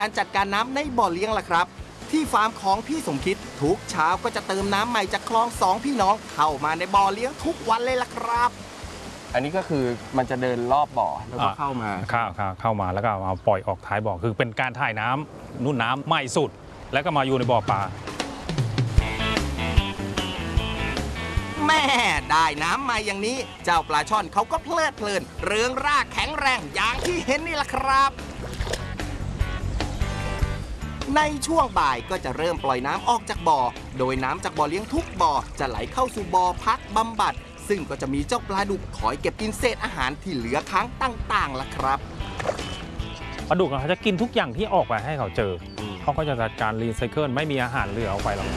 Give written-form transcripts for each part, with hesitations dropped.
การจัดการน้ำในบ่อเลี้ยงล่ะครับที่ฟาร์มของพี่สมคิดทุกเช้าก็จะเติมน้ำใหม่จากคลองสองพี่น้องเข้ามาในบ่อเลี้ยงทุกวันเลยล่ะครับอันนี้ก็คือมันจะเดินรอบบ่อแล้วก็เข้ามาเข้ามาแล้วก็เอาปล่อยออกท้ายบ่อคือเป็นการถ่ายน้ำนุ่นน้ำใหม่สุดแล้วก็มาอยู่ในบ่อปลาแม่ได้น้ำมาอย่างนี้เจ้าปลาช่อนเขาก็เพลิดเพลินเรืองร่าแข็งแรงอย่างที่เห็นนี่แหละครับในช่วงบ่ายก็จะเริ่มปล่อยน้ำออกจากบ่อโดยน้ำจากบ่อเลี้ยงทุกบ่อจะไหลเข้าสู่บ่อพักบำบัดซึ่งก็จะมีเจ้าปลาดุกคอยเก็บกินเศษอาหารที่เหลือค้างต่างๆล่ะครับปลาดุกเขาจะกินทุกอย่างที่ออกไปให้เขาเจอเขาก็จะจัดการรีไซเคิลไม่มีอาหารเหลือเอาไปหรอก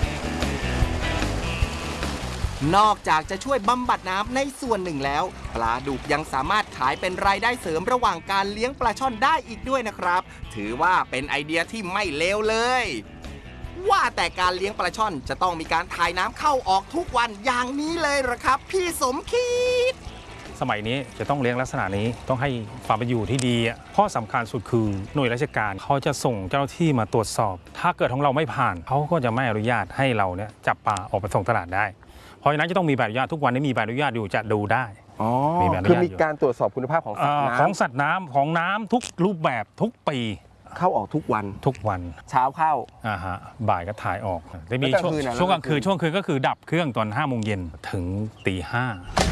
นอกจากจะช่วยบำบัดน้ำในส่วนหนึ่งแล้วปลาดุกยังสามารถขายเป็นรายได้เสริมระหว่างการเลี้ยงปลาช่อนได้อีกด้วยนะครับถือว่าเป็นไอเดียที่ไม่เลวเลยว่าแต่การเลี้ยงปลาช่อนจะต้องมีการถ่ายน้ำเข้าออกทุกวันอย่างนี้เลยหรอครับพี่สมคิดสมัยนี้จะต้องเลี้ยงลักษณะนี้ต้องให้ความเป็นอยู่ที่ดีข้อสำคัญสุดคือหน่วยราชการเขาจะส่งเจ้าหน้าที่มาตรวจสอบถ้าเกิดของเราไม่ผ่านเขาก็จะไม่อนุญาตให้เราเนี่ยจับปลาออกไปส่งตลาดได้เพราะฉะนั้นจะต้องมีใบอนุญาตทุกวันนี้มีใบอนุญาตอยู่จะดูได้คือมีการตรวจสอบคุณภาพของสัตว์น้ำของน้ำทุกรูปแบบทุกปีเข้าออกทุกวันเช้าเข้าบ่ายก็ถ่ายออกจะมีช่วงกลางคืนก็คือดับเครื่องตอน5 โมงเย็นถึงตี 5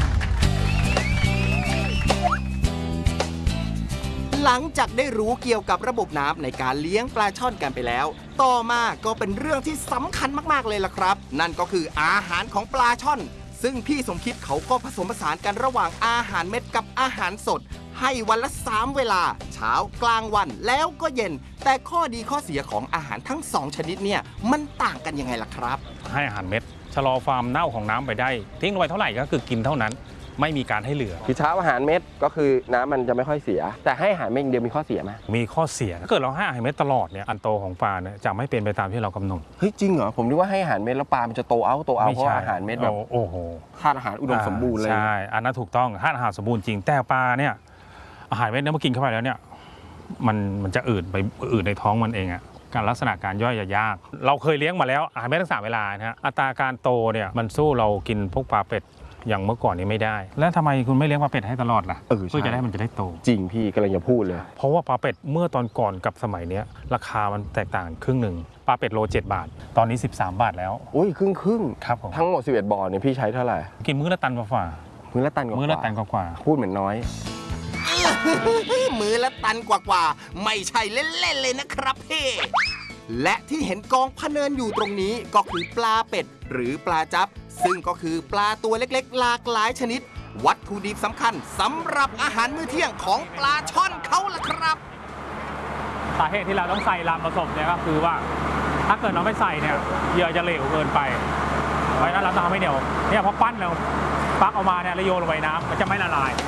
หลังจากได้รู้เกี่ยวกับระบบน้ำในการเลี้ยงปลาช่อนกันไปแล้วต่อมาก็เป็นเรื่องที่สำคัญมากๆเลยล่ะครับนั่นก็คืออาหารของปลาช่อนซึ่งพี่สมคิดเขาก็ผสมผสานกันระหว่างอาหารเม็ดกับอาหารสดให้วันละ3 เวลาเช้ากลางวันแล้วก็เย็นแต่ข้อดีข้อเสียของอาหารทั้ง2ชนิดเนี่ยมันต่างกันยังไงล่ะครับให้อาหารเม็ดชะลอความเน่าของน้ำไปได้ทิ้งลงไปเท่าไหร่ก็คือกินเท่านั้นไม่มีการให้เหลือคือเช้าอาหารเม็ดก็คือน้ำมันจะไม่ค่อยเสียแต่ให้อาหารเม็ดเดียวมีข้อเสียไหมมีข้อเสียถ้าเกิดเราให้อาหารเม็ดตลอดเนี่ยอันโตของปลาเนี่ยจะไม่เป็นไปตามที่เรากำหนดเฮ้ยจริงเหรอผมนึกว่าให้อาหารเม็ดแล้วปลามันจะโตเอาเพราะอาหารเม็ดแบบโอ้โหธาตุอาหารอุดมสมบูรณ์เลยใช่อันนั้นถูกต้องธาตุอาหารสมบูรณ์จริงแต่ปลาเนี่ยอาหารเม็ดเนี่ยเมื่อกินเข้าไปแล้วเนี่ยมันจะอืดในท้องมันเองอะการลักษณะการย่อยจะยากเราเคยเลี้ยงมาแล้วอาหารเม็ดทั้ง3 เวลานะฮะอัตราการโตเนี่ยมันสู้เรากินพวกปลาเป็ดอย่างเมื่อก่อนนี้ไม่ได้แล้วทำไมคุณไม่เลี้ยงปลาเป็ดให้ตลอดล่ะเพื่อมันจะได้โตจริงพี่กำลังจะพูดเลยเพราะว่าปลาเป็ดเมื่อตอนก่อนกับสมัยนี้ราคามันแตกต่างครึ่งหนึ่งปลาเป็ดโล7 บาทตอนนี้13 บาทแล้วอุ้ยครึ่งครับผมทั้งหมด11 บ่อเนี่ยพี่ใช้เท่าไหร่กินมื้อละตันกว่ามื้อละตันกว่าพูดเหมือนน้อยมื้อละตันกว่าไม่ใช่เล่นๆเลยนะครับพี่และที่เห็นกองพะเนินอยู่ตรงนี้ก็คือปลาเป็ดหรือปลาจับซึ่งก็คือปลาตัวเล็กๆหลากหลายชนิดวัตถุดิบสำคัญสำหรับอาหารมื้อเที่ยงของปลาช่อนเขาล่ะครับสาเหตุที่เราต้องใส่ลำผสมเนี่ยก็คือว่าถ้าเกิดเราไม่ใส่เนี่ยเหยื่อจะเหลวเกินไปเพราะฉะนั้นเราต้องทำให้เหนียวเนี่ยพอปั้นเราปักออกมาเนี่ยแล้วโยนลงไปน้ำมันจะไม่ละลาย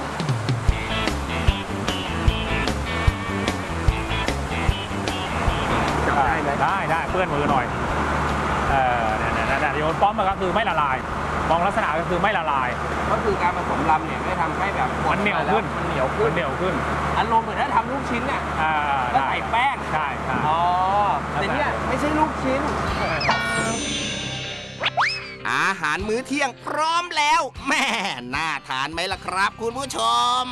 ได้เปื้อนมือหน่อยเนี่ยโยนป้อมมันก็คือไม่ละลายมองลักษณะก็คือไม่ละลายก็คือการผสมลำเนี่ยไม่ทำให้แบบมันเหนียวขึ้นอารมณ์เหมือนถ้าทำลูกชิ้นเนี่ยก็ใส่แป้งใช่อ๋อแต่เนี่ยไม่ใช่ลูกชิ้นอาหารมื้อเที่ยงพร้อมแล้วแม่น่าทานไหมล่ะครับคุณผู้ชม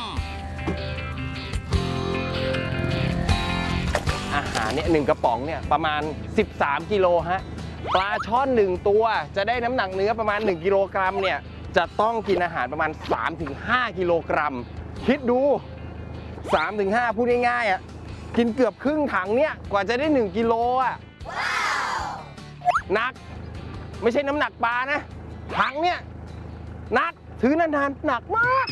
อาหารเนี่ย1 กระป๋องเนี่ยประมาณ13 กิโลฮะปลาช่อน1 ตัวจะได้น้ำหนักเนื้อประมาณ1 กิโลกรัมเนี่ยจะต้องกินอาหารประมาณ 3-5 กิโลกรัมคิดดู 3-5 พูดง่ายๆอ่ะกินเกือบครึ่งถังเนี่ยกว่าจะได้1 กิโลอ่ะหนักไม่ใช่น้ำหนักปลานะถังเนี่ยหนักถือนานๆหนักมาก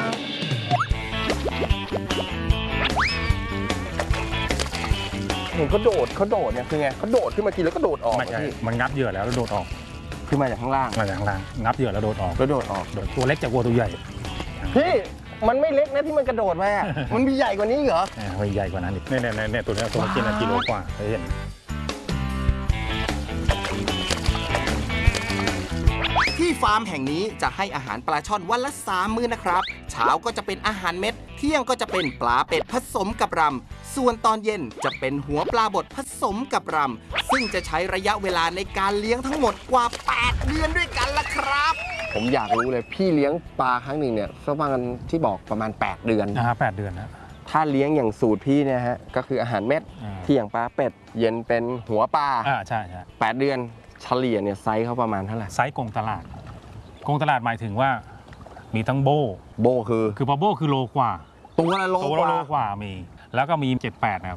เห็นเขาโดดเนี่ยคือไงเขาโดดขึ้นมากินแล้วก็โดดออกมันงับเหยื่อแล้วโดดออกคือมาจากข้างล่างงับเหยื่อแล้วโดดออกตัวเล็กจากวัวตัวใหญ่พี่มันไม่เล็กนะที่มันกระโดดมามันมีใหญ่กว่านี้เหรอมันใหญ่กว่านั้นอีกเนี่ยตัวนี้กินกิโลกว่าเห็นที่ฟาร์มแห่งนี้จะให้อาหารปลาช่อนวันละ3 มื้อนะครับเช้าก็จะเป็นอาหารเม็ดเที่ยงก็จะเป็นปลาเป็ดผสมกับรำส่วนตอนเย็นจะเป็นหัวปลาบดผสมกับรำซึ่งจะใช้ระยะเวลาในการเลี้ยงทั้งหมดกว่า 8 เดือนด้วยกันล่ะครับผมอยากรู้เลยพี่เลี้ยงปลาครั้งหนึ่งเนี่ยสักประมาณที่บอกประมาณ 8 เดือน 8 เดือนนะถ้าเลี้ยงอย่างสูตรพี่เนี่ยฮะก็คืออาหารเม็ด เที่ยงปลาเป็ดเย็นเป็นหัวปลาใช่ 8 เดือนเฉลี่ยเนี่ยไซส์เขาประมาณเท่าไหร่ไซส์กงตลาดหมายถึงว่ามีทั้งโบโบคือคือพอโบคือโลกว่าตัวละโลตัวกละว่าโลกว่ามี แล้วก็มี 78นะครับ